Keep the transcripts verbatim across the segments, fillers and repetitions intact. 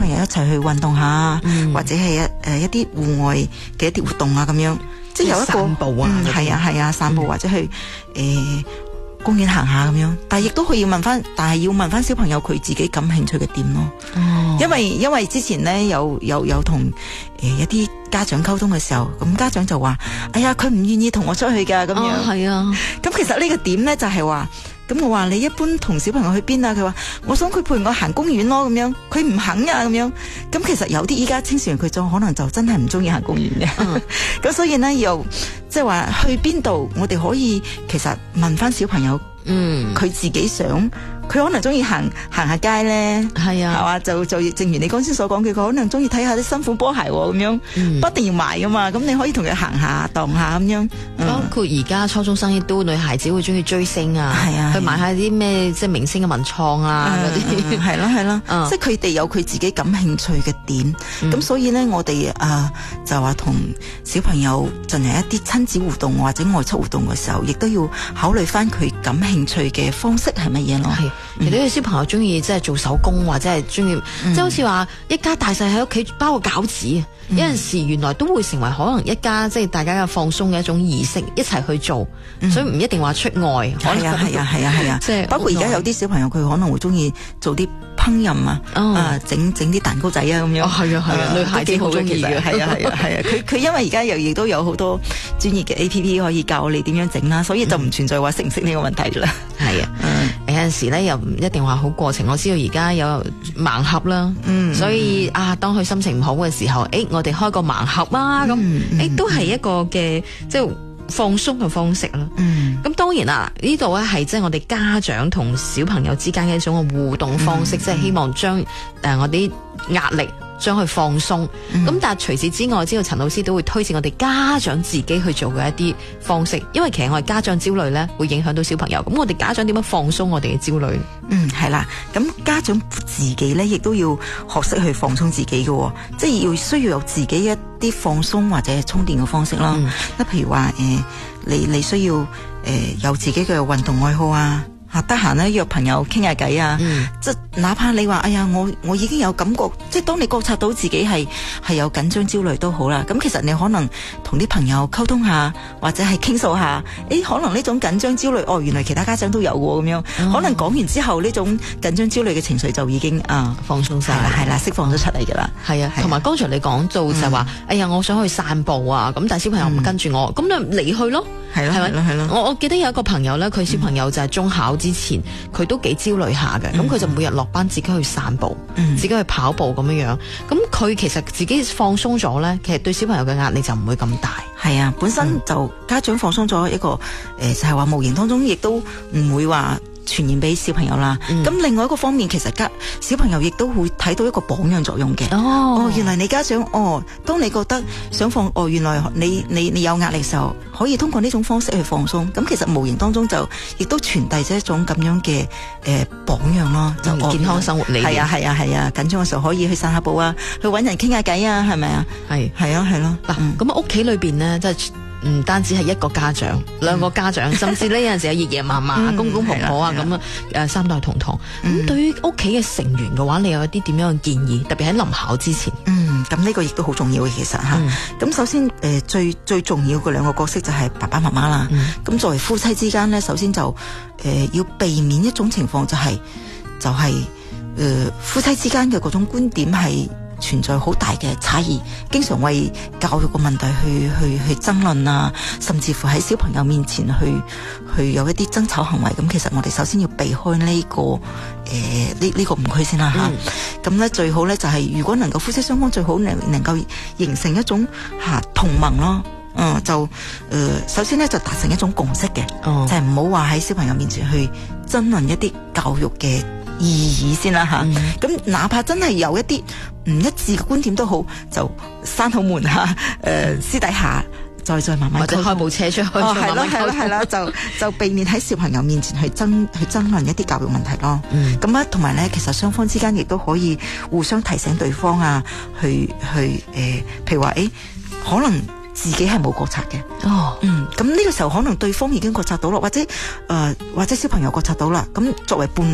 朋友一齊去運動下，嗯、或者係一誒一啲戶外嘅一啲活動啊咁樣，即係有一個散步啊， 係啊係啊散步、嗯、或者去誒。呃公園行下咁樣，但係亦都可以問翻，但係要問翻小朋友佢自己感興趣嘅點咯。哦，因為因為之前咧有有有同誒、呃、一啲家長溝通嘅時候，咁家長就話：哎呀，佢唔願意同我出去噶咁樣。 係啊， 咁其實呢個點咧就係話，咁我話你一般同小朋友去邊啊？佢話我想佢陪我行公園咯，咁樣佢唔肯啊，咁樣。咁其實有啲依家青少年佢就可能就真係唔中意行公園嘅。咁、嗯、所以呢，又即係話去邊度，我哋可以其實問翻小朋友，嗯，佢自己想，佢可能中意行行下街咧，係啊，係嘛，就就正如你剛先所講嘅，佢可能中意睇下啲新款波鞋咁樣，嗯、不一定要買噶嘛，咁你可以同佢行下蕩下咁樣。嗯、 包括而家初中生亦都女孩子會中意追星啊，係啊，去買下啲咩即係明星嘅文創啊嗰啲， 係咯係咯，即係佢哋有佢自己感興趣嘅點，咁、嗯、所以咧我哋啊、呃、就話同小朋友進行一啲親子活動或者外出活動嘅時候，亦都要考慮翻佢感興趣嘅方式係乜嘢咯。 亦都有小朋友中意即係做手工，或者係中意即係好似話一家大細喺屋企包個餃子，嗯、有陣時原來都會成為可能一家即係大家嘅放鬆嘅一種儀式，一齊去做，嗯、所以唔一定話出外。 係啊係啊係啊係啊，即係包括而家有啲小朋友佢可能會中意做啲烹飪啊，哦、啊整整啲蛋糕仔啊咁樣。係啊係啊，女孩子好中意嘅。係啊係啊係啊，佢佢因為而家又亦都有好多專業嘅 A P P 可以教你點樣整啦，所以就唔存在話識唔識呢個問題啦。係啊，嗯、有陣時咧又唔一定話好過程。我知道而家有盲盒啦，嗯、所以啊，當佢心情唔好嘅時候，誒、欸，我哋開個盲盒啊，咁誒、嗯嗯欸、都係一個嘅即係放鬆嘅方式啦。咁、嗯、當然啦，呢度咧係即係我哋家長同小朋友之間嘅一種互動方式，即係、嗯、希望將誒、呃、我啲壓力。將佢放鬆，咁、嗯、但係除此之外，我知道陳老師都會推薦我哋家長自己去做嘅一啲方式，因為其實我哋家長焦慮咧會影響到小朋友，咁我哋家長點樣放鬆我哋嘅焦慮？嗯，係啦，咁家長自己咧亦都要學識去放鬆自己嘅，即係要需要有自己一啲放鬆或者充電嘅方式啦。即係譬如話誒、呃，你你需要誒、呃、有自己嘅運動愛好啊。啊，得閒咧約朋友傾下偈啊，嗯、即係哪怕你話，哎呀，我我已經有感覺，即係當你覺察到自己係係有緊張焦慮都好啦。咁其實你可能同啲朋友溝通下，或者係傾訴下，誒，可能呢種緊張焦慮，哦，原來其他家長都有喎，咁樣，嗯、可能講完之後呢種緊張焦慮嘅情緒就已經啊放鬆晒啦，係啦，釋放咗出嚟噶啦。係啊，同埋剛才你講到就係話，嗯、哎呀，我想去散步啊，咁但係小朋友唔跟住我，咁、嗯、你離去咯。係咯，係咯，係咯。我我記得有一個朋友咧，佢小朋友就係中考之前，佢、嗯、都幾焦慮下嘅。咁佢、嗯、就每日落班自己去散步，嗯、自己去跑步咁樣樣。咁佢其實自己放鬆咗咧，其實對小朋友嘅壓力就唔會咁大。係啊，本身就家長放鬆咗一個誒、呃，就係話無形當中亦都唔會話傳染俾小朋友啦。咁、嗯、另外一個方面，其實家小朋友亦都會睇到一個榜樣作用嘅。哦，哦，原來你家長哦，當你覺得想放哦，原來你你你有壓力嘅時候，可以通過呢種方式去放鬆。咁其實無形當中就亦都傳遞咗一種咁樣嘅誒、呃、榜樣咯。就、嗯、健康生活理念。係啊係啊係啊，緊張嘅時候可以去散下步啊，去搵人傾下偈啊，係咪啊？係係啊係咯。嗱，咁屋企裏邊呢，即係。唔單止係一個家長，兩個家長，甚至呢有陣時有爺爺嫲嫲、公公婆婆啊咁啊，誒三代同堂。咁、嗯、對於屋企嘅成員嘅話，你有一啲點樣嘅建議？特別喺臨考之前。嗯，咁呢個亦都好重要嘅，其實吓。咁、嗯、首先誒、呃、最最重要嘅兩個角色就係爸爸媽媽啦。咁、嗯、作為夫妻之間咧，首先就誒、呃、要避免一種情況，就係、是、就係、是、誒、呃、夫妻之間嘅嗰種觀點係存在好大嘅差異，經常為教育嘅問題去去去爭論啊，甚至乎喺小朋友面前去去有一啲爭吵行為。咁其實我哋首先要避開呢、這個誒呢呢個誤區先啦吓。咁咧、嗯、最好咧就係、是、如果能夠夫妻雙方最好能能夠形成一種吓、啊、同盟咯。嗯，就誒、呃、首先咧就達成一種共識嘅，哦、就係唔好話喺小朋友面前去爭論一啲教育嘅意義先啦吓，咁、嗯、哪怕真係有一啲唔一致嘅觀點都好，就閂好門吓，誒、呃、私底下再再慢慢或者開部車出去，哦係啦係啦係啦，就就避免喺小朋友面前去爭去爭論一啲教育問題咯。咁啊、嗯，同埋咧，其實雙方之間亦都可以互相提醒對方啊，去去誒、呃，譬如話誒、欸，可能自己係冇覺察嘅。哦，嗯，咁呢個時候可能對方已經覺察到啦，或者誒、呃、或者小朋友覺察到啦，咁作為伴侶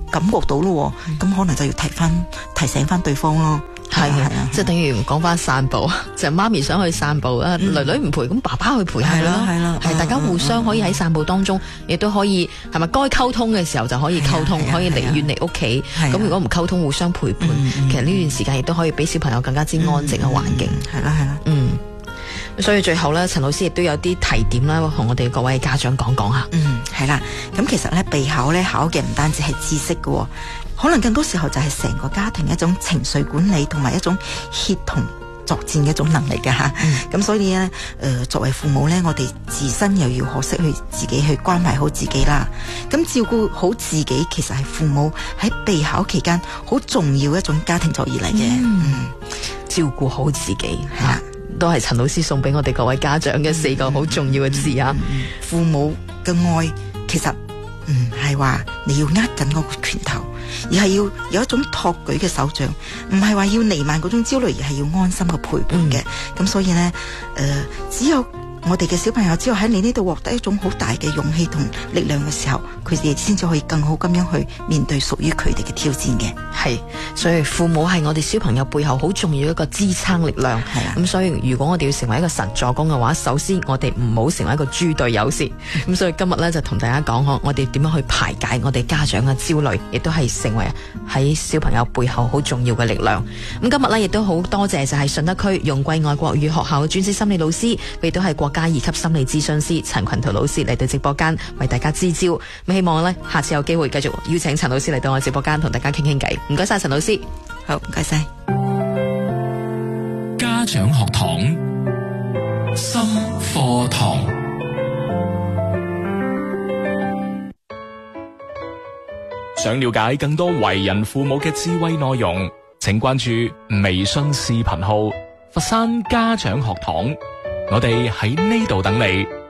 感覺到咯，咁、嗯、可能就要提翻提醒翻對方咯。 係啊，即係等於講翻散步，就媽咪想去散步啊，女女唔陪，咁爸爸去陪下咯，係啦，係大家互相可以喺散步當中，亦都可以係咪該溝通嘅時候就可以溝通，可以離遠離屋企。咁如果唔溝通，互相陪伴，其實呢段時間亦都可以俾小朋友更加之安靜嘅環境。 係啦，係啦， 嗯。所以最後咧，陳老師亦都有啲提點啦，同我哋各位家長講講下。 嗯，係啦。咁其實咧，備考咧考嘅唔單止係知識嘅，可能更多時候就係成個家庭一種情緒管理同埋一種協同作戰嘅一種能力嘅吓。咁、嗯、所以咧，誒、呃，作為父母咧，我哋自身又要學識去自己去關懷好自己啦。咁照顧好自己，其實係父母喺備考期間好重要一種家庭作業嚟嘅。嗯，嗯照顧好自己係啦。都係陳老師送俾我哋各位家長嘅四個好重要嘅字啊！ 父母嘅愛其實唔係話你要握緊嗰個拳頭，而係要有一種托舉嘅手掌，唔係話要彌漫嗰種焦慮，而係要安心嘅陪伴嘅。咁、嗯、所以呢，誒、呃，只有我哋嘅小朋友只有喺你呢度獲得一種好大嘅勇氣同力量嘅時候，佢哋先至可以更好咁樣去面對屬於佢哋嘅挑戰嘅。 係，所以父母係我哋小朋友背後好重要一個支撐力量。係啊，咁所以如果我哋要成為一個神助攻嘅話，首先我哋唔好成為一個豬隊友先。咁所以今日咧就同大家講下，我哋點樣去排解我哋家長嘅焦慮，亦都係成為喺小朋友背後好重要嘅力量。咁今日咧亦都好多謝就係順德區容桂外國語學校嘅專職心理老師，亦都係國家二級心理諮詢師陳群圖老師嚟到直播間為大家支招。咁希望咧下次有機會繼續邀請陳老師嚟到我直播間同大家傾傾偈。唔該晒陳老師。 好，唔該晒。 家長學堂心課堂，想了解更多為人父母嘅智慧內容，請關注微信視頻號佛山家長學堂。我哋喺呢度等你。